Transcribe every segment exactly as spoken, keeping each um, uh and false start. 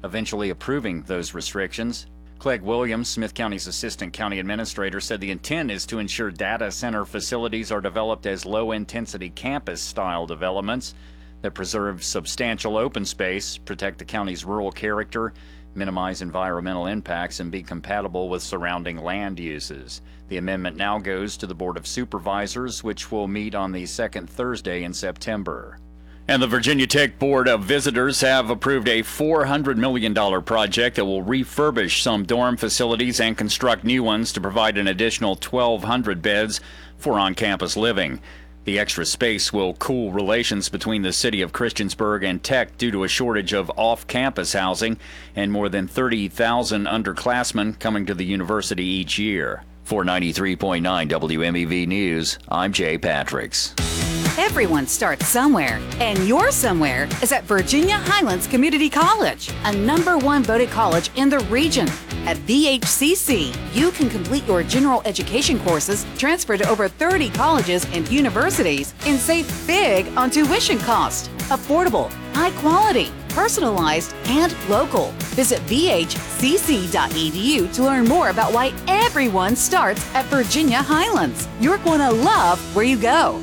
eventually approving those restrictions. Clegg Williams, Smith County's assistant county administrator, said the intent is to ensure data center facilities are developed as low-intensity campus-style developments that preserve substantial open space, protect the county's rural character, minimize environmental impacts, and be compatible with surrounding land uses. The amendment now goes to the Board of Supervisors, which will meet on the second Thursday in September. And the Virginia Tech Board of Visitors have approved a four hundred million dollars project that will refurbish some dorm facilities and construct new ones to provide an additional twelve hundred beds for on-campus living. The extra space will cool relations between the city of Christiansburg and Tech due to a shortage of off-campus housing and more than thirty thousand underclassmen coming to the university each year. For ninety-three point nine W M E V News, I'm Jay Patricks. Everyone starts somewhere, and your somewhere is at Virginia Highlands Community College, a number one voted college in the region. At V H C C, you can complete your general education courses, transfer to over thirty colleges and universities, and save big on tuition cost. Affordable, high quality, personalized, and local. Visit V H C C dot E D U to learn more about why everyone starts at Virginia Highlands. You're going to love where you go.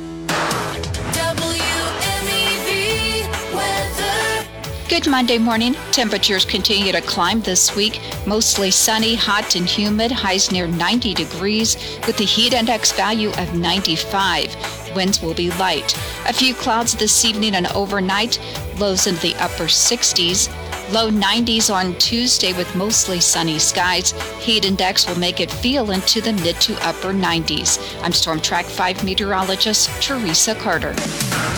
Good Monday morning. Temperatures continue to climb this week. Mostly sunny, hot, and humid. Highs near ninety degrees with the heat index value of ninety-five. Winds will be light. A few clouds this evening and overnight. Lows into the upper sixties. Low nineties on Tuesday with mostly sunny skies. Heat index will make it feel into the mid to upper nineties. I'm Storm Track five meteorologist Teresa Carter.